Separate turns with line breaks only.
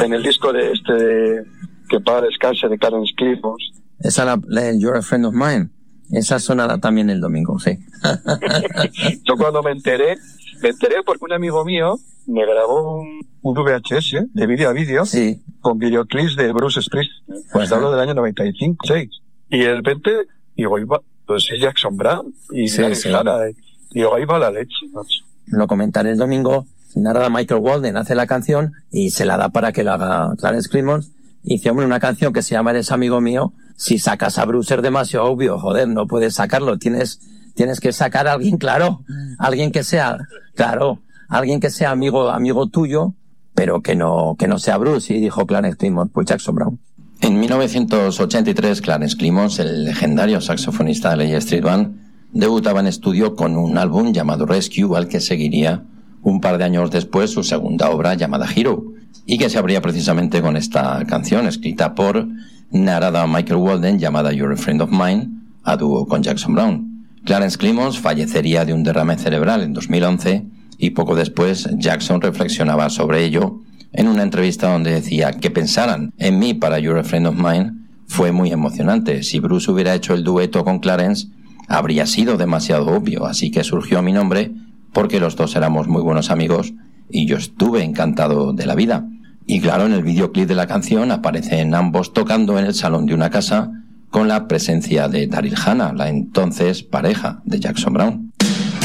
en el disco de que para descanse de Clarence Clemons.
Esa la You're a Friend of Mine. Esa sonará también el domingo, sí.
Yo cuando me enteré porque un amigo mío me grabó un VHS de vídeo a vídeo,
sí,
con videoclips de Bruce Springsteen. Pues hablo del año 95, 6. Y de repente, digo, pues es Jackson Browne. Y
sí, sí.
Digo, ahí va la leche, macho.
Lo comentaré el domingo. Narada Michael Walden, hace la canción y se la da para que la haga Clarence Clemons. Y dice, hombre, una canción que se llama Eres amigo mío. Si sacas a Bruce es demasiado obvio, joder, no puedes sacarlo. Tienes que sacar a alguien, claro. Alguien que sea amigo tuyo, pero que no sea Bruce. Y dijo Clarence Clemons, pues Jackson Browne.
En 1983, Clarence Clemons, el legendario saxofonista de la Street Band, debutaba en estudio con un álbum llamado Rescue, al que seguiría un par de años después su segunda obra llamada Hero, y que se abría precisamente con esta canción escrita por Narada Michael Walden llamada You're a Friend of Mine, a dúo con Jackson Browne. Clarence Clemons fallecería de un derrame cerebral en 2011 y poco después Jackson reflexionaba sobre ello en una entrevista donde decía que pensaran en mí para You're a Friend of Mine fue muy emocionante. Si Bruce hubiera hecho el dueto con Clarence habría sido demasiado obvio, así que surgió mi nombre porque los dos éramos muy buenos amigos y yo estuve encantado de la vida. Y claro, en el videoclip de la canción aparecen ambos tocando en el salón de una casa con la presencia de Daryl Hannah, la entonces pareja de Jackson Browne.